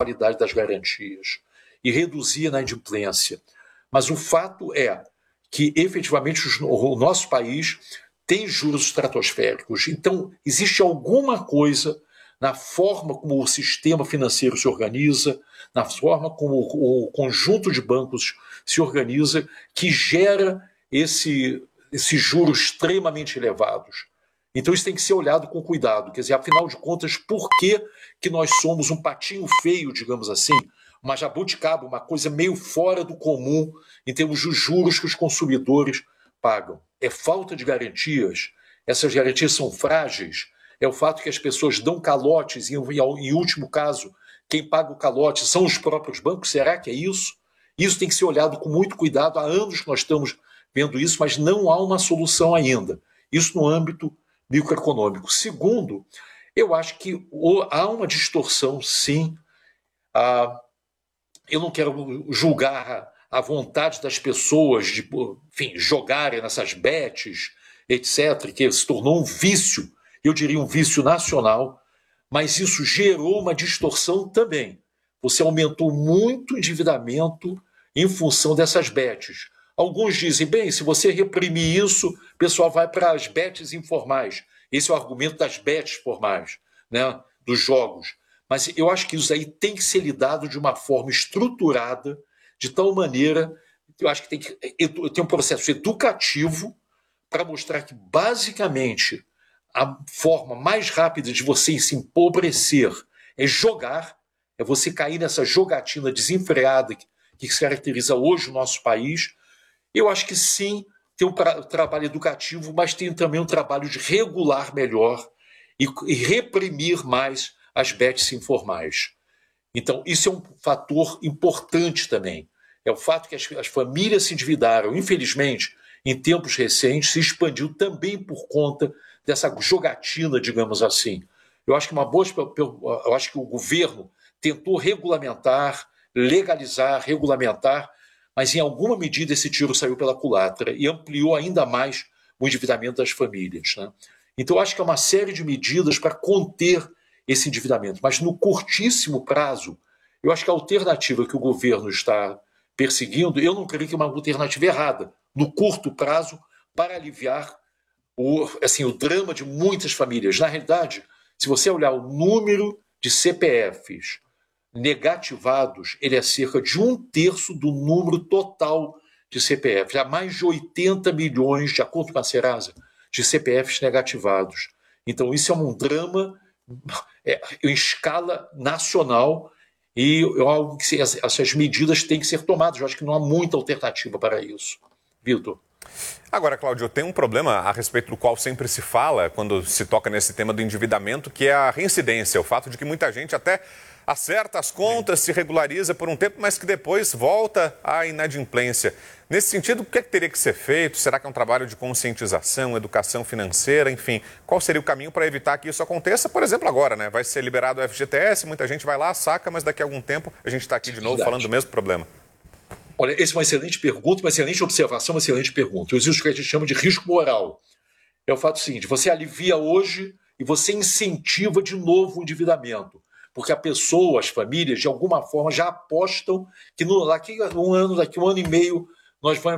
qualidade das garantias e reduzir a inadimplência. Mas o fato é que, efetivamente, o nosso país tem juros estratosféricos. Então, existe alguma coisa na forma como o sistema financeiro se organiza, na forma como o conjunto de bancos se organiza, que gera esses juros extremamente elevados. Então isso tem que ser olhado com cuidado. Quer dizer, afinal de contas, por que nós somos um patinho feio, digamos assim, uma jabuticaba, uma coisa meio fora do comum em termos de juros que os consumidores pagam? É falta de garantias, essas garantias são frágeis, é o fato que as pessoas dão calotes e, em último caso, quem paga o calote são os próprios bancos. Será que é isso? Isso tem que ser olhado com muito cuidado. Há anos que nós estamos vendo isso, mas não há uma solução ainda. Isso no âmbito microeconômico. Segundo, eu acho que há uma distorção, sim. Eu não quero julgar a vontade das pessoas de, enfim, jogarem nessas bets, etc., que se tornou um vício, eu diria um vício nacional, mas isso gerou uma distorção também. Você aumentou muito o endividamento em função dessas bets. Alguns dizem, bem, se você reprimir isso, o pessoal vai para as bets informais. Esse é o argumento das bets formais, né, dos jogos. Mas eu acho que isso aí tem que ser lidado de uma forma estruturada, de tal maneira, eu acho que tem um processo educativo para mostrar que, basicamente, a forma mais rápida de você se empobrecer é jogar, é você cair nessa jogatina desenfreada que se caracteriza hoje o nosso país. Eu acho que sim, tem um trabalho educativo, mas tem também um trabalho de regular melhor e reprimir mais as bets informais. Então, isso é um fator importante também. É o fato que as famílias se endividaram, infelizmente, em tempos recentes, se expandiu também por conta dessa jogatina, digamos assim. Eu acho que eu acho que o governo tentou regulamentar, legalizar, regulamentar, mas em alguma medida esse tiro saiu pela culatra e ampliou ainda mais o endividamento das famílias, né? Então eu acho que é uma série de medidas para conter esse endividamento, mas no curtíssimo prazo, eu acho que a alternativa que o governo está perseguindo, eu não creio que é uma alternativa errada, no curto prazo, para aliviar o drama de muitas famílias. Na realidade, se você olhar o número de CPFs negativados, ele é cerca de 1/3 do número total de CPFs. Há mais de 80 milhões, de acordo com a Serasa, de CPFs negativados. Então, isso é um drama em escala nacional e é algo que essas medidas têm que ser tomadas. Eu acho que não há muita alternativa para isso. Vitor? Agora, Cláudio, tem um problema a respeito do qual sempre se fala quando se toca nesse tema do endividamento, que é a reincidência, o fato de que muita gente até acerta as contas, se regulariza por um tempo, mas que depois volta à inadimplência. Nesse sentido, o que é que teria que ser feito? Será que é um trabalho de conscientização, educação financeira, enfim? Qual seria o caminho para evitar que isso aconteça? Por exemplo, agora, né? Vai ser liberado o FGTS, muita gente vai lá, saca, mas daqui a algum tempo a gente está aqui de novo falando do mesmo problema. Olha, essa é uma excelente pergunta, uma excelente observação, uma excelente pergunta. Existe o que a gente chama de risco moral. É o fato seguinte, você alivia hoje e você incentiva de novo o endividamento. Porque a pessoa, as famílias, de alguma forma, já apostam que daqui a um ano e meio, nós vamos